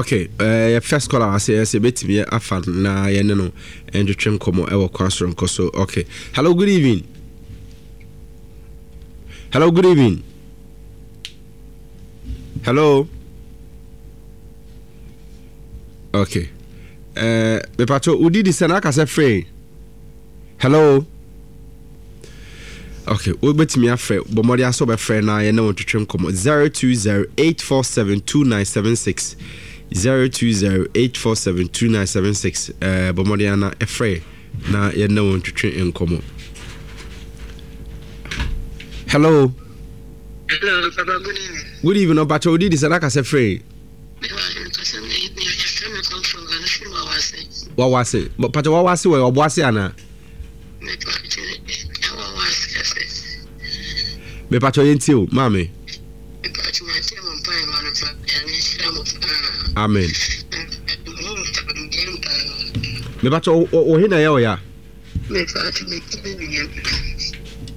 Okay, first caller I say bet me afa na ye no and to twem komo e wo kwasron koso. Okay. Hello, good evening. Hello, good evening. Hello. Okay. Me pato udi di sana ka se free. Hello. Okay, we bet me afre bomori aso be free na ye na won twetwem komo 0208472976 0208472976 bomori ana e free na ye na won twetwem komo. Hello. Hello, Papa, good evening. Good evening, no pato udi di sana ka se free. Wawase, but pato wawase we obwase ana. Me pato yentio, mami. Amen. Me pato o hina ya o ya. Me pato me